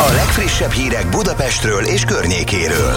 A legfrissebb hírek Budapestről és környékéről.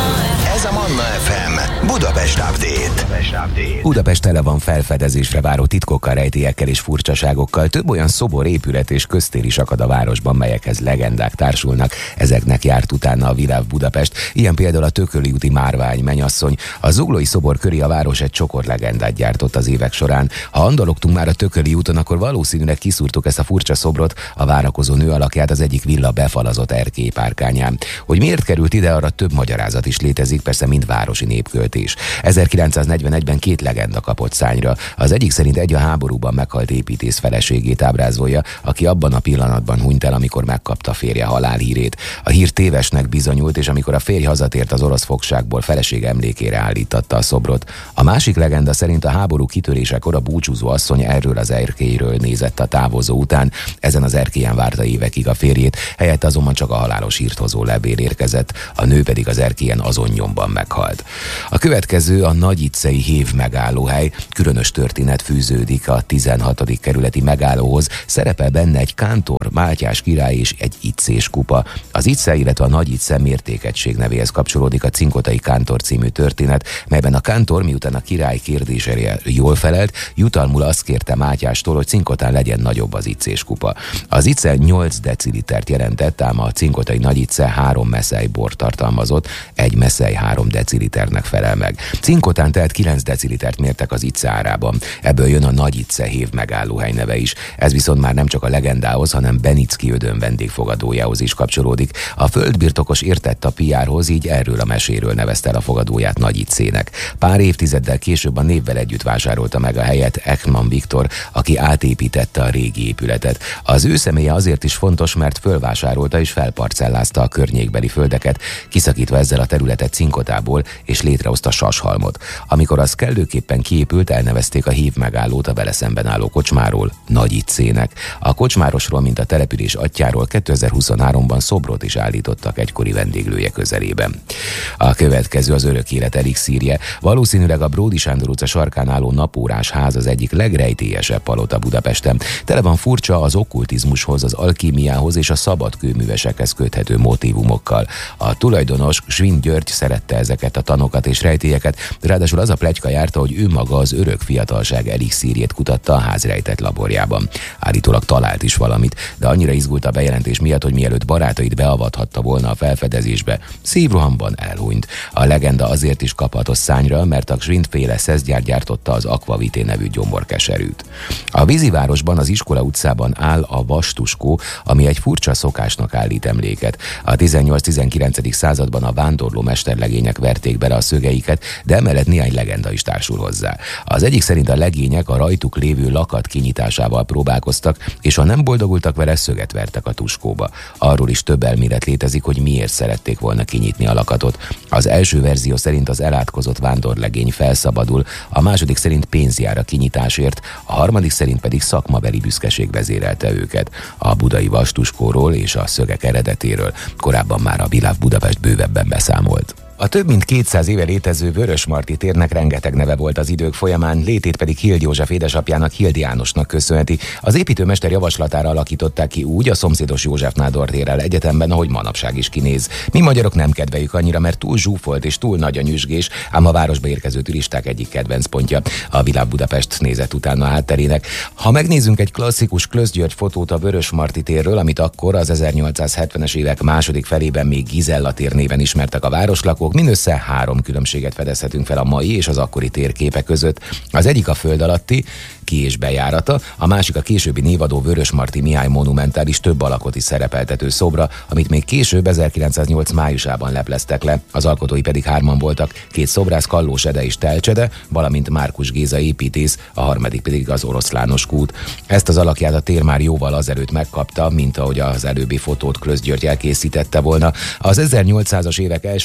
Ez a Manna FM Budapest Update. Budapest tele van felfedezésre váró titkokkal, rejtélyekkel és furcsaságokkal. Több olyan szobor, épület és köztér is akad a városban, melyekhez legendák társulnak. Ezeknek járt utána a Viláv Budapest. Ilyen például a Tököli úti Márvány mennyasszony. A zuglói szobor köré a város egy csokor legendát gyártott az évek során. Ha andalogtunk már a Tököli úton, akkor valószínűleg kiszúrtuk ezt a furcsa szobrot, a várakozó nő alakját az egyik villa befalazott erkélypárkányán. Hogy miért került ide, arra több magyarázat is létezik, persze mind városi népköltés. 1941-ben két legenda kapott szányra. Az egyik szerint egy a háborúban meghalt építész feleségét ábrázolja, aki abban a pillanatban hunyt el, amikor megkapta férje halálhírét. A hír tévesnek bizonyult, és amikor a férj hazatért az orosz fogságból, felesége emlékére állítatta a szobrot. A másik legenda szerint a háború kitörésekor a búcsúzó asszony erről az erkélyről nézett a távozó után. Ezen az erkélyen várta évekig a férjét, helyette azonban csak a halálos hírt hozó levél érkezett, a nő pedig az erkélyen azon nyomban meghalt. A következő a Nagyicei hév megállóhely. Különös történet fűződik a 16. kerületi megállóhoz. Szerepel benne egy kántor, Mátyás király és egy icés kupa. Az Ice, illetve a Nagy Ice mértékegység nevéhez kapcsolódik a Cinkotai kántor című történet, melyben a kántor, miután a király kérdésére jól felelt, jutalmul azt kérte Mátyástól, hogy Cinkotán legyen nagyobb az icés kupa. Az Ice 8 decilitert jelentett, ám a Cinkotai Nagy Ice 3 meszely bort tartalmazott, egy meszely 3 deciliternek felel meg. Cinkotán tehát 9 decilitert mértek az Ice árában. Ebből jön a Nagy Ice hév megállóhely neve is. Ez viszont már nem csak a legendához, hanem Benicki Ödön vendégfogadójához is kapcsolódik. A földbirtokos értett a PR-hoz, így erről a meséről nevezte el a fogadóját Nagy Icének. Pár évtizeddel később a névvel együtt vásárolta meg a helyet Ekman Viktor, aki átépítette a régi épületet. Az ő személye azért is fontos, mert fölvásárolta és felparcellázta a környékbeli földeket, kiszakítva ezzel a területet Cinkotából, és létrehozta Sashalmot. Amikor az kellőképpen kiépült, elnevezték a hév megállót a vele szemben álló kocsmáról Nagy Icének. A kocsmárosról, mint a település atyjáról 2023-ban szobrot is állítottak egykori vendéglője közelében. A következő az örök élet elixírje. Valószínűleg a Bródi Sándor utca sarkán álló napórás ház az egyik legrejtélyesebb palota Budapesten. Tele van furcsa, az okkultizmushoz, az alkímiához és a szabad kőművesekhez köthető motívumokkal. A tulajdonos, Schwind György szerette ezeket a tanokat és rejtélyeket, ráadásul az a pletyka járta, hogy ő maga az örök fiatalság elixírjét kutatta a ház rejtett laborjában. Állítólag talált is valamit, de annyira izgult a bejelentés miatt, hogy mielőtt barátait beavathatta volna a felfedezésbe, szívrohamban elhunyt. A legenda azért is kaphatott szányra, mert a Schwind-féle szeszgyár gyártotta az Aquavité nevű gyomorkeserűt. A vízivárosban, az Iskola utcában áll a Vastuskó, ami egy furcsa szokásnak állít emléket. A 18-19. században a vándorló mesterlegények verték bele a szögeiket, de emellett néhány legenda is társul hozzá. Az egyik szerint a legények a rajtuk lévő lakat kinyitásával próbálkoztak, és ha nem boldogultak vele, szöget vertek a tuskóba. Arról is több elmélet létezik, hogy miért szerették volna kinyitni a lakatot. Az első verzió szerint az elátkozott vándorlegény felszabadul, a második szerint pénz jár a kinyitásért, a harmadik szerint pedig szakmabeli büszkeség vezérelte őket. A budai Vastuskóról és a szögek eredetéről korábban már a Viláv Budapest bővebben beszámolt. A több mint 200 éve létező Vörösmarty térnek rengeteg neve volt az idők folyamán, létét pedig Hild József édesapjának, Hild Jánosnak köszönheti. Az építőmester javaslatára alakították ki úgy a szomszédos József Nádor térrel egyetemben, ahogy manapság is kinéz. Mi magyarok nem kedveljük annyira, mert túl zsúfolt és túl nagy a nyüzsgés, ám a városba érkező turisták egyik kedvenc pontja. A Viláv Budapest nézett utána a hátterének. Ha megnézzünk egy klasszikus Klösz György fotót a Vörösmarty térről, amit akkor az 1870-es évek második felében még Gizella tér néven ismertek a városlakók, mindössze 3 különbséget fedezhetünk fel a mai és az akkori térképe között. Az egyik a föld alatti, ki- és bejárata, a másik a későbbi névadó Vörösmarty Mihály monumentális több alakot is szerepeltető szobra, amit még később 1908 májusában lepleztek le. Az alkotói pedig 3-an voltak, 2 szobrász, Kallós Ede és Telcsede, valamint Márkus Géza építész, a harmadik pedig az Oroszlános Kút. Ezt az alakját a tér már jóval azelőtt megkapta, mint ahogy az előbbi fotót Klösz György elkészítette volna. Az 1800-as évek első felében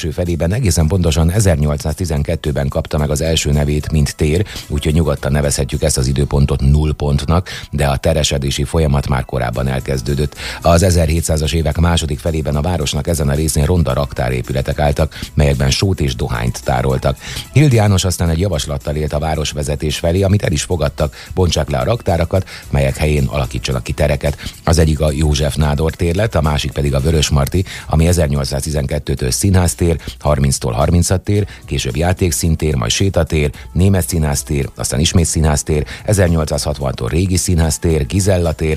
Valójában egészen pontosan 1812-ben kapta meg az első nevét, mint tér, úgyhogy nyugodtan nevezhetjük ezt az időpontot nullpontnak, de a teresedési folyamat már korábban elkezdődött. Az 1700-as évek második felében a városnak ezen a részén ronda raktárépületek álltak, melyekben sót és dohányt tároltak. Hild János aztán egy javaslattal élt a városvezetés felé, amit el is fogadtak, bontsák le a raktárakat, melyek helyén alakítsanak ki tereket. Az egyik a József Nádor tér lett, a másik pedig a Vörösmarty, ami 1812-től színháztér, 30-tól 36 tér, később játékszíntér, majd sétatér, német színháztér, aztán ismét színháztér, 1860-tól régi színháztér, Gizella tér,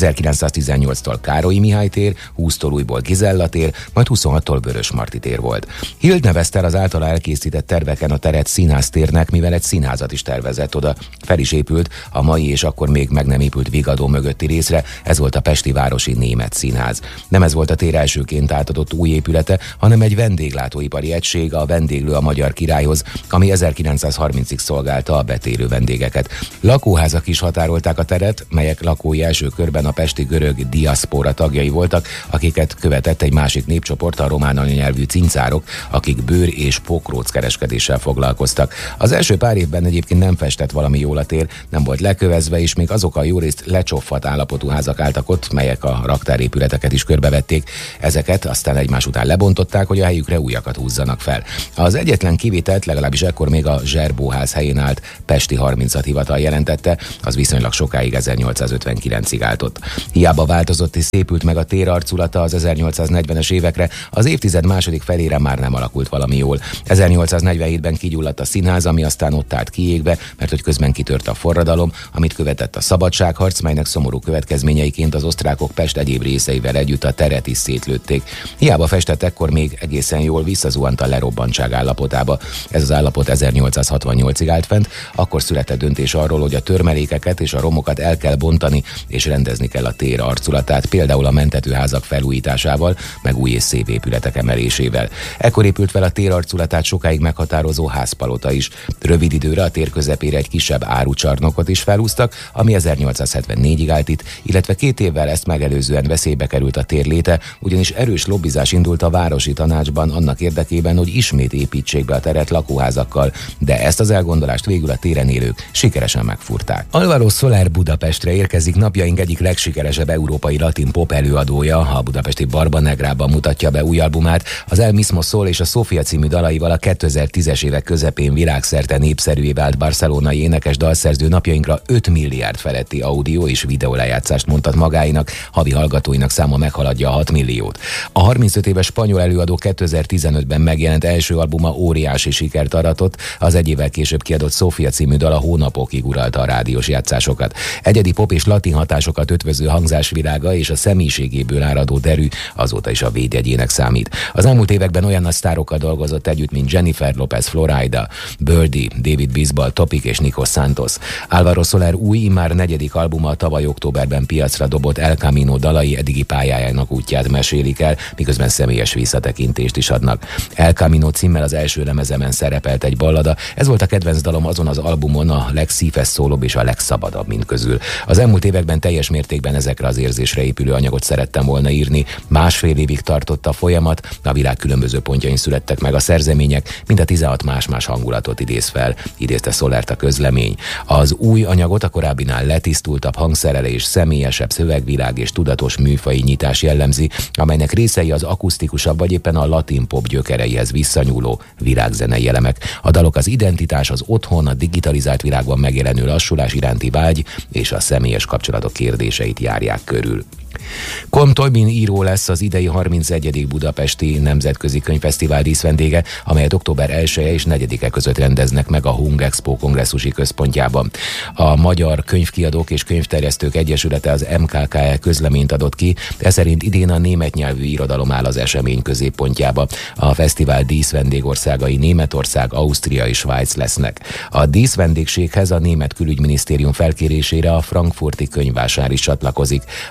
1918-tól Károlyi Mihály tér, 20-tól újból Gizella tér, majd 26-tól Vörösmarty tér volt. Hild nevezte el az általa elkészített terveken a teret színháztérnek, mivel egy színházat is tervezett oda. Fel is épült a mai és akkor még meg nem épült Vigadó mögötti részre, ez volt a Pesti Városi Német Színház. Nem ez volt a tér elsőként átadott új épülete, hanem egy vendéglátóipari egység, a Vendéglő a Magyar Királyhoz, ami 1930-ig szolgálta a betérő vendégeket. Lakóházak is határolták a teret, melyek lakói első körben a pesti görög diaszpóra tagjai voltak, akiket követett egy másik népcsoport, a román anyanyelvű cincárok, akik bőr- és pókróckereskedéssel foglalkoztak. Az első pár évben egyébként nem festett valami jól a tér, nem volt lekövezve, és még azok a jórészt lecsoffadt állapotú házak álltak ott, melyek a raktárépületeket is körbevették. Ezeket aztán egymás után lebontották, hogy a helyükre újakat húzzanak fel. Az egyetlen kivételt legalábbis ekkor még a Zserbóház helyén állt Pesti 36 hivatal jelentette, az viszonylag sokáig 1859-ig állt ott. Hiába változott és szépült meg a tér arculata az 1840-es évekre, az évtized második felére már nem alakult valami jól. 1847-ben kigyulladt a színház, ami aztán ott állt kiégve, mert hogy közben kitört a forradalom, amit követett a szabadságharc, melynek szomorú következményeiként az osztrákok Pest egyéb részeivel együtt a teret is szétlőtték. Hiába festett ekkor még egészen jól, visszazuhant a lerobbantság állapotába. Ez az állapot 1868-ig állt fent, akkor született döntés arról, hogy a törmelékeket és a romokat el kell bontani, és rendezni kell a tér arculatát, például a mentetőházak felújításával, meg új és szép épületek emelésével. Ekkor épült fel a tér arculatát sokáig meghatározó házpalota is. Rövid időre a tér közepére egy kisebb árucsarnokot is felhúztak, ami 1874-ig állt itt, illetve 2 évvel ezt megelőzően veszélybe került a tér léte, ugyanis erős lobbizás indult a városi tanácsban annak érdekében, hogy ismét építsék be a teret lakóházakkal, de ezt az elgondolást végül a téren élők sikeresen megfúrták. Alvaro Soler Budapestre érkezik, napjaink egyik legsikeresebb európai latin pop előadója, a budapesti Barba Negrában mutatja be új albumát, az El Mismo Sol és a Sofia című dalaival a 2010-es évek közepén világszerte népszerűvé vált barcelonai énekes dalszerző napjainkra 5 milliárd feletti audio és videó lejátszást mondhat magáinak, havi hallgatóinak száma meghaladja a 6 milliót. A 35 éves spanyol előadó 2015-ben megjelent első albuma óriási sikert aratott, az egy évvel később kiadott Sofia című dal a hónapokig uralta a rádiós játszásokat. Egyedi pop és latin hatásokat ötvöző hangzásvilága és a személyiségéből áradó derű azóta is a védjegyének számít. Az elmúlt években olyan nagy sztárokkal dolgozott együtt, mint Jennifer Lopez, Florida, Birdie, David Bisbal, Topic és Nico Santos. Alvaro Soler új, immár 4. albuma tavaly októberben piacra dobott El Camino dalai eddigi pályájának útját mesélik el, miközben személyes visszatekintést is adnak. El Camino címmel az első lemezemen szerepelt egy ballada, ez volt a kedvenc dalom azon az albumon, a legszívhez szólóbb és a legszabadabb mind közül. Az elmúlt években teljes mértékben ezekre az érzésre épülő anyagot szerettem volna írni. 1,5 évig tartott a folyamat, a világ különböző pontjain születtek meg a szerzemények, mind a 16 más-más hangulatot idéz fel, idézte Solert a közlemény. Az új anyagot a korábbinál letisztultabb hangszerelés, személyesebb szövegvilág és tudatos műfaji nyitás jellemzi, amelynek részei az akusztikusabb vagy éppen a latin pop gyökereihez visszanyúló világzenei elemek. A dalok az identitás, az otthon, a digitalizált világban megjelenő lassulás iránti vágy és a személyes kapcsolatok kérdéseit járják körül. Colm Tobin író lesz az idei 31. Budapesti Nemzetközi Könyvfesztivál díszvendége, amelyet október 1-e és 4-e között rendeznek meg a Hung Expo kongresszusi központjában. A Magyar Könyvkiadók és Könyvterjesztők Egyesülete, az MKKE közleményt adott ki, ez szerint idén a német nyelvű irodalom áll az esemény középpontjába. A fesztivál díszvendégországai Németország, Ausztria és Svájc lesznek. A díszvendégséghez a német külügyminisztérium felkérésére a frankfurti könyvvásár is csatlakozik. A rendezvény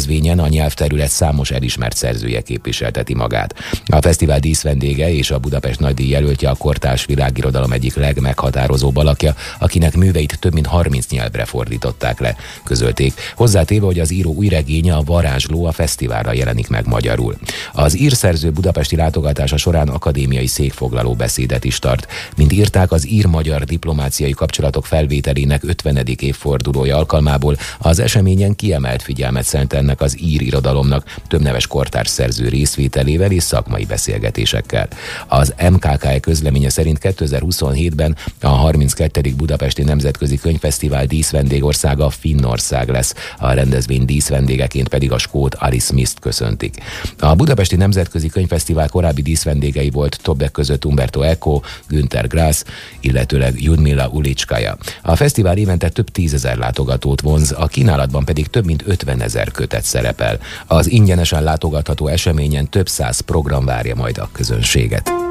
rendezvényen a nyelvterület számos elismert szerzője képviselteti magát. A fesztivál díszvendége és a Budapest nagydíj jelöltje a kortárs világirodalom egyik legmeghatározóbb alakja, akinek műveit több mint 30 nyelvre fordították le, közölték, hozzátéve, hogy az író új regénye, a Varázsló a fesztiválra jelenik meg magyarul. Az írszerző budapesti látogatása során akadémiai székfoglaló beszédet is tart. Mint írták, az ír-magyar diplomáciai kapcsolatok felvételének 50. évfordulója alkalmából az eseményen kiemelt figyelmet szentelnek az ír irodalomnak, több neves kortárs szerző részvételével és szakmai beszélgetésekkel. Az MKK közleménye szerint 2027-ben a 32. Budapesti Nemzetközi Könyvfesztivál díszvendégországa Finnország lesz, a rendezvény díszvendégeként pedig a skót Alice Smith-t köszöntik. A Budapesti Nemzetközi Könyvfesztivál korábbi díszvendégei volt többek között Umberto Eco, Günter Grass, illetőleg Ljudmila Ulicskaja. A fesztivál évente több 10 000 látogatót vonz, a kínálatban pedig több mint 50 000 kötet szerepel. Az ingyenesen látogatható eseményen több 100 program várja majd a közönséget.